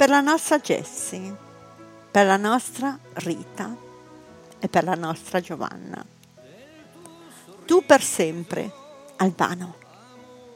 per la nostra Jessie, per la nostra Rita e per la nostra Giovanna. Tu per sempre, Albano.